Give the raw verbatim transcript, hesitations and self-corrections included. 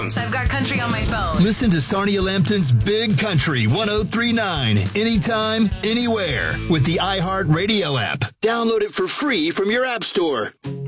I've got country on my phone. Listen to Sarnia Lambton's Big Country one oh three point nine anytime, anywhere with the iHeartRadio app. Download it for free from your app store.